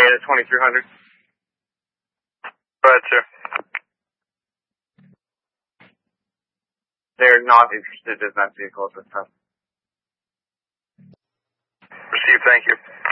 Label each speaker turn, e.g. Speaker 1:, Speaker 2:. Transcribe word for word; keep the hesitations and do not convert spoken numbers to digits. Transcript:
Speaker 1: at twenty-three hundred.
Speaker 2: Go ahead, sir.
Speaker 1: They're not interested in that vehicle at this time.
Speaker 2: Received, thank you.